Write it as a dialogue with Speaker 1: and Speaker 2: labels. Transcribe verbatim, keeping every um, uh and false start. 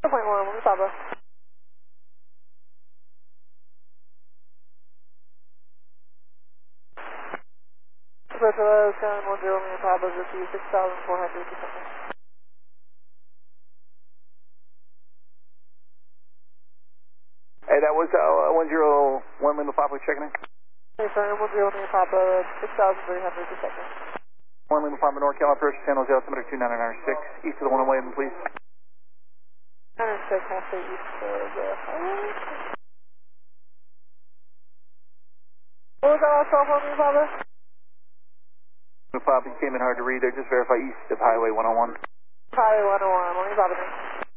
Speaker 1: point one, one Papa. Approach hello, Skyline one zero, one Papa, receive six thousand four hundred descending.
Speaker 2: Hey, that was uh, one zero one Lima Papa checking in.
Speaker 1: Hey, sir, one zero, one Papa, six thousand three hundred descending.
Speaker 2: one Lima Papa NorCal, approach channel zero, altimeter two nine nine six, east of the one way, please.
Speaker 1: nine nine six, half eight east of the highway. What was that last call for me, Papa?
Speaker 2: Lima Papa, you came in hard to read there, just verify east of Highway one oh one.
Speaker 1: Highway one oh one, one Papa.